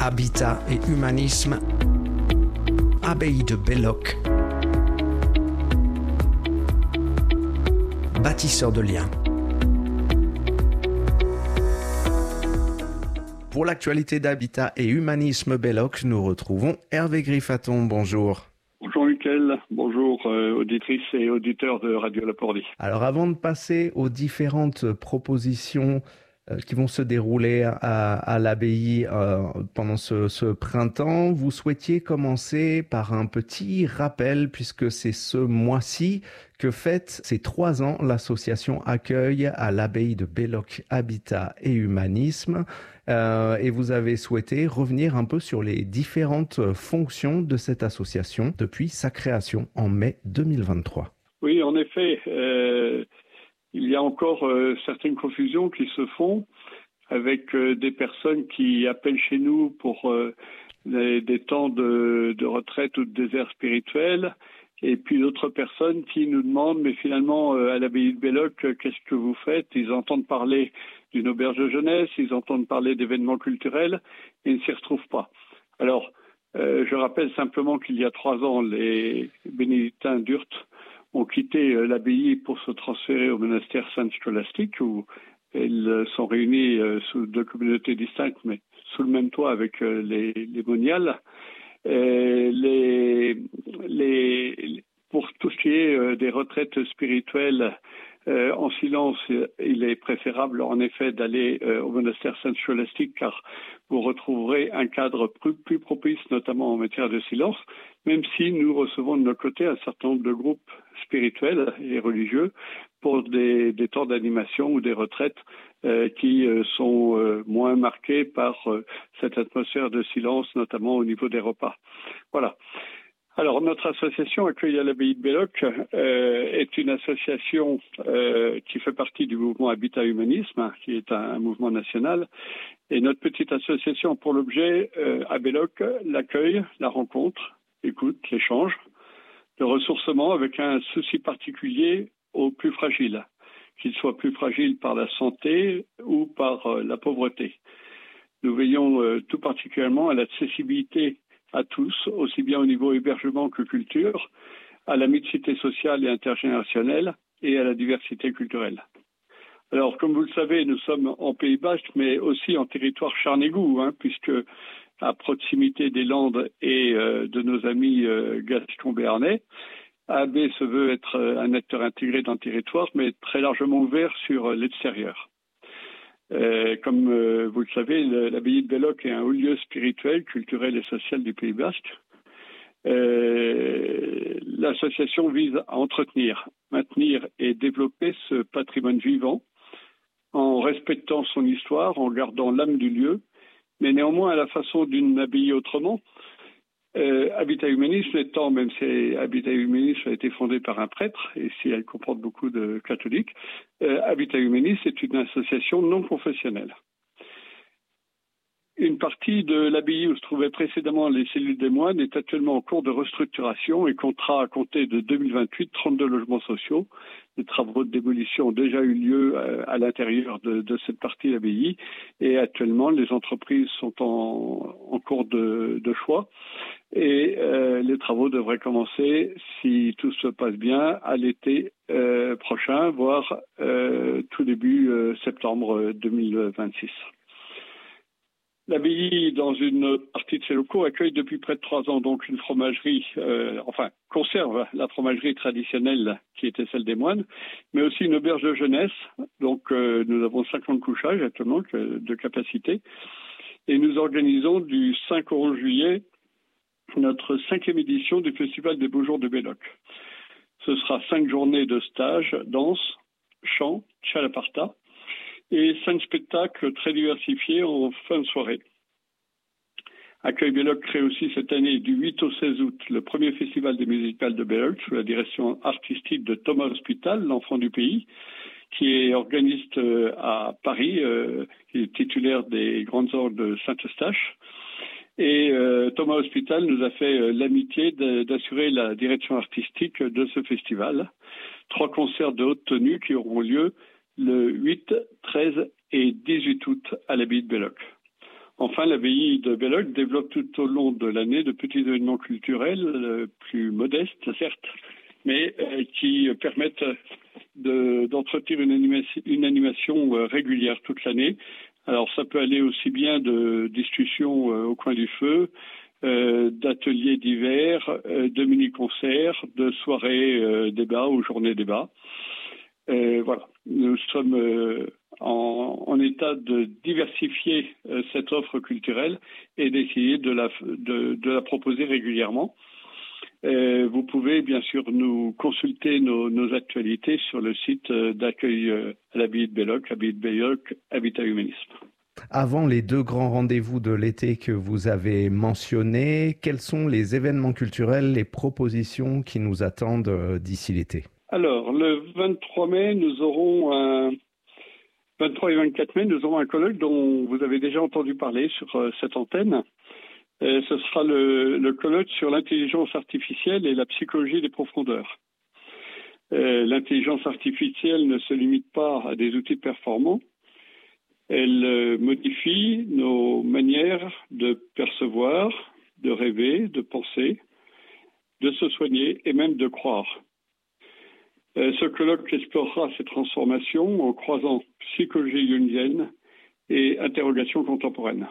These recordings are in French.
Habitat et humanisme, abbaye de Belloc, bâtisseur de liens. Pour l'actualité d'Habitat et humanisme Belloc, nous retrouvons Hervé Griffaton. Bonjour. Bonjour Mickaël, bonjour auditrices et auditeurs de Radio Lapordi. Alors avant de passer aux différentes propositions qui vont se dérouler à l'abbaye pendant ce printemps, vous souhaitiez commencer par un petit rappel, puisque c'est ce mois-ci que fête ses 3 ans l'association Accueil à l'abbaye de Belloc Habitat et Humanisme. Et vous avez souhaité revenir un peu sur les différentes fonctions de cette association depuis sa création en mai 2023. Oui, en effet, il y a encore certaines confusions qui se font avec des personnes qui appellent chez nous pour des temps de retraite ou de désert spirituel, et puis d'autres personnes qui nous demandent, mais finalement, à l'abbaye de Belloc, qu'est-ce que vous faites ? Ils entendent parler d'une auberge de jeunesse, ils entendent parler d'événements culturels, et ils ne s'y retrouvent pas. Alors, je rappelle simplement qu'il y a 3 ans, les bénédictins d'Urt ont quitté l'abbaye pour se transférer au monastère Saint-Scolastique, où ils sont réunis sous 2 communautés distinctes, mais sous le même toit avec les moniales. Pour tout ce qui est des retraites spirituelles en silence, il est préférable en effet d'aller au monastère Saint-Scolastique, car vous retrouverez un cadre plus propice, notamment en matière de silence, même si nous recevons de notre côté un certain nombre de groupes spirituels et religieux pour des temps d'animation ou des retraites qui sont moins marqués par cette atmosphère de silence, notamment au niveau des repas. Voilà. Alors, notre association Accueil à l'abbaye de Belloc est une association qui fait partie du mouvement Habitat Humanisme, qui est un mouvement national. Et notre petite association a pour l'objet, à Belloc, l'accueil, la rencontre, l'écoute, l'échange, le ressourcement avec un souci particulier aux plus fragiles, qu'ils soient plus fragiles par la santé ou par la pauvreté. Nous veillons tout particulièrement à l'accessibilité à tous, aussi bien au niveau hébergement que culture, à la mixité sociale et intergénérationnelle et à la diversité culturelle. Alors, comme vous le savez, nous sommes en Pays Basque, mais aussi en territoire Charnégou, puisque à proximité des Landes et de nos amis gascons béarnais, AB se veut être un acteur intégré dans le territoire, mais très largement ouvert sur l'extérieur. Comme vous le savez, l'abbaye de Belloc est un haut lieu spirituel, culturel et social du Pays Basque. L'association vise à entretenir, maintenir et développer ce patrimoine vivant en respectant son histoire, en gardant l'âme du lieu, mais néanmoins à la façon d'une abbaye autrement. Habitat Humanisme étant, même si Habitat Humanisme a été fondé par un prêtre, et si elle comporte beaucoup de catholiques, Habitat Humanisme est une association non confessionnelle. Une partie de l'abbaye où se trouvaient précédemment les cellules des moines est actuellement en cours de restructuration et comptera à compter de 2028 32 logements sociaux. Les travaux de démolition ont déjà eu lieu à l'intérieur de cette partie de l'abbaye et actuellement les entreprises sont en cours de choix et les travaux devraient commencer, si tout se passe bien, à l'été prochain, voire tout début septembre 2026. L'abbaye, dans une partie de ses locaux, accueille depuis près de 3 ans donc une fromagerie, conserve la fromagerie traditionnelle qui était celle des moines, mais aussi une auberge de jeunesse. Donc nous avons 50 couchages actuellement de capacité. Et nous organisons du 5 au 11 juillet notre 5e édition du Festival des Beaux Jours de Belloc. Ce sera 5 journées de stage, danse, chant, chalaparta, et 5 spectacles très diversifiés en fin de soirée. Accueil Belloc crée aussi cette année, du 8 au 16 août, le premier festival des musicales de Belloc sous la direction artistique de Thomas Hospital, l'enfant du pays, qui est organiste à Paris, qui est titulaire des grandes orgues de Saint-Eustache. Et Thomas Hospital nous a fait l'amitié d'assurer la direction artistique de ce festival. 3 concerts de haute tenue qui auront lieu le 8, 13 et 18 août à l'abbaye de Belloc. Enfin, l'abbaye de Belloc développe tout au long de l'année de petits événements culturels plus modestes, certes, mais qui permettent d'entretenir une animation régulière toute l'année. Alors, ça peut aller aussi bien de discussions au coin du feu, d'ateliers divers, de mini-concerts, de soirées débats ou journées débats. Voilà, nous sommes en état de diversifier cette offre culturelle et d'essayer de la proposer régulièrement. Vous pouvez bien sûr nous consulter nos actualités sur le site d'accueil à l'abbaye de Belloc, abbaye de Belloc, Habitat Humanisme. Avant les 2 grands rendez-vous de l'été que vous avez mentionnés, quels sont les événements culturels, les propositions qui nous attendent d'ici l'été? Alors, le 23 mai, nous aurons 23 et 24 mai, nous aurons un colloque dont vous avez déjà entendu parler sur cette antenne. Ce sera le colloque sur l'intelligence artificielle et la psychologie des profondeurs. L'intelligence artificielle ne se limite pas à des outils performants. Elle modifie nos manières de percevoir, de rêver, de penser, de se soigner et même de croire. Ce colloque explorera ces transformations en croisant psychologie jungienne et interrogation contemporaine.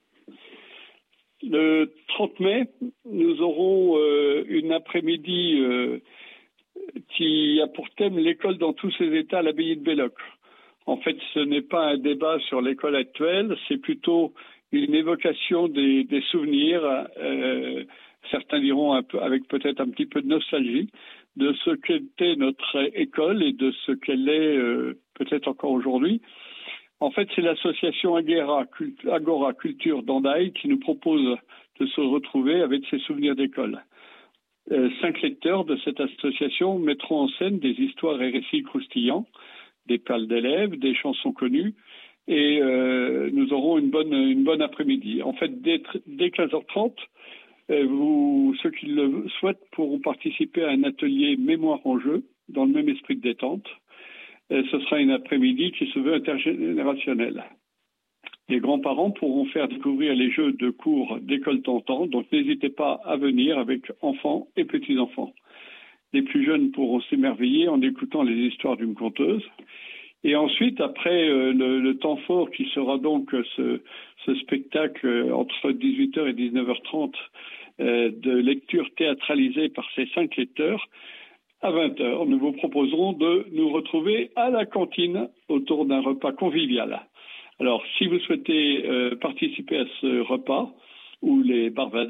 Le 30 mai, nous aurons une après-midi qui a pour thème l'école dans tous ses états à l'abbaye de Belloc. En fait, ce n'est pas un débat sur l'école actuelle, c'est plutôt une évocation des souvenirs, certains diront avec peut-être un petit peu de nostalgie, de ce qu'était notre école et de ce qu'elle est peut-être encore aujourd'hui. En fait, c'est l'association Agora Culture d'Andaï qui nous propose de se retrouver avec ses souvenirs d'école. 5 lecteurs de cette association mettront en scène des histoires et récits croustillants, des perles d'élèves, des chansons connues, et nous aurons une bonne après-midi. En fait, dès 15h30, ceux qui le souhaitent pourront participer à un atelier mémoire en jeu, dans le même esprit de détente. Ce sera une après-midi qui se veut intergénérationnelle. Les grands-parents pourront faire découvrir les jeux de cours d'école tentant, donc n'hésitez pas à venir avec enfants et petits-enfants. Les plus jeunes pourront s'émerveiller en écoutant les histoires d'une conteuse. Et ensuite, après le temps fort qui sera donc ce spectacle entre 18h et 19h30 de lecture théâtralisée par ces 5 lecteurs, à 20h, nous vous proposerons de nous retrouver à la cantine autour d'un repas convivial. Alors, si vous souhaitez participer à ce repas, où les barbades